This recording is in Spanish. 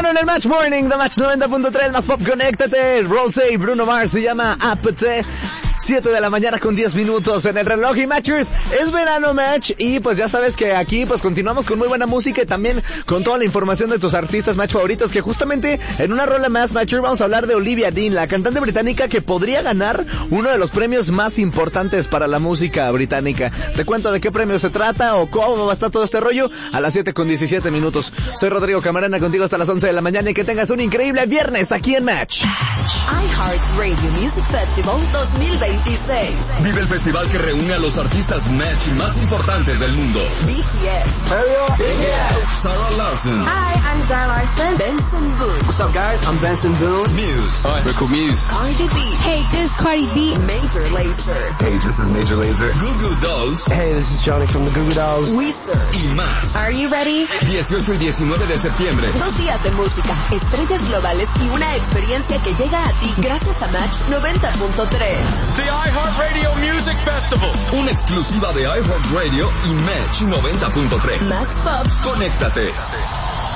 verano en el Match Morning de Match 90.3, más pop, conéctate. Rosé y Bruno Mars, se llama Apete. 7 de la mañana con 10 minutos en el reloj. Y Matchers, es verano, Match, y pues ya sabes que aquí pues continuamos con muy buena música y también con toda la información de tus artistas Match favoritos, que justamente en una rola más, Matcher, vamos a hablar de Olivia Dean, la cantante británica que podría ganar uno de los premios más importantes para la música británica. Te cuento de qué premio se trata o cómo va a estar todo este rollo a las 7 con 17 minutos. Soy Rodrigo Camarena, contigo hasta las 11 de la mañana, y que tengas un increíble viernes aquí en Match. iHeartRadio Music Festival 2026. Vive el festival que reúne a los artistas Match más importantes del mundo. BTS. Sarah Larson. Hi, I'm Sarah Larson. Benson Boone. What's up, guys? I'm Benson Boone. Muse. Hi, Rico Muse. Cardi B. Hey, this is Cardi B. Major Lazer. Hey, this is Major Lazer. Goo Goo Dolls. Hey, this is Johnny from the Goo Goo Dolls. Weezer. Y más. Are you ready? 18 y 19 de septiembre. 2 días de música, estrellas globales y una experiencia que llega a ti gracias a Match 90.3. The iHeartRadio Music Festival. Una exclusiva de iHeartRadio y Match 90.3. Más pop. Conéctate.